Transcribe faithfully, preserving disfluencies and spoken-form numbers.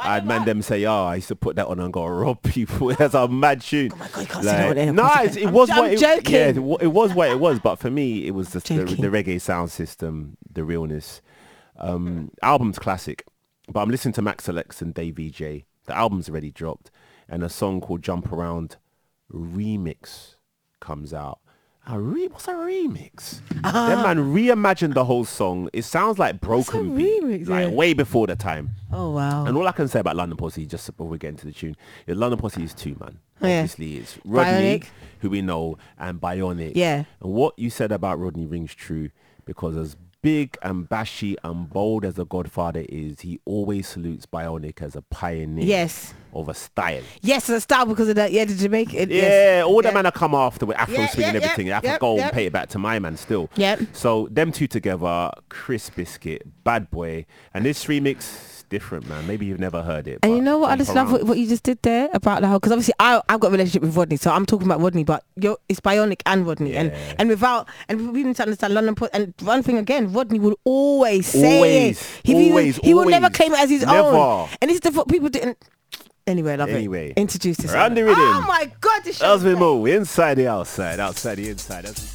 I had man them say, "Oh, I used to put that on and go rob people." That's a mad tune. Oh my God, you can't say that on air. No, it, it was I'm what it, joking. yeah, it, wa- it was what it was. But for me, it was just the, Joking. the reggae sound system, the realness. Um, album's classic, but I'm listening to Max Alex and Dave E J. The album's already dropped, and a song called "Jump Around" remix comes out. A re- what's a remix? Uh-huh. That man reimagined the whole song. It sounds like broken beat, remix, like yeah? way before the time. Oh wow. And all I can say about London Posse, just before we get into the tune, is London Posse is two, man. Oh, yeah. Obviously, it's Rodney, Bionic. who we know, and Bionic. Yeah. And what you said about Rodney rings true, because as big and bashy and bold as the Godfather is, he always salutes Bionic as a pioneer Yes. of a style. Yes, the style because of that. Yeah, the Jamaican. Yeah, yes. all the Yeah. man that come after with Afro Yeah, swing and yeah, everything. yeah, I have to yep, go yep. and pay it back to my man still. Yep. So them two together, Chris Biscuit, Bad Boy, and this remix, different, man. Maybe you've never heard it. And but you know what? I jump just love what, around. what you just did there about the whole, because obviously I I've got a relationship with Rodney, so I'm talking about Rodney, but you're, it's Bionic and Rodney, and Yeah. and without and we need to understand London Port. And one thing again, Rodney will always say Always, it. He, he will- always, he will never always. claim it as his Never. own. And this is the what people didn't. Anyway, I love Anyway. it. Introduce this. Round the one. rhythm. Oh my God, this show. As we move inside the outside, outside the inside. As we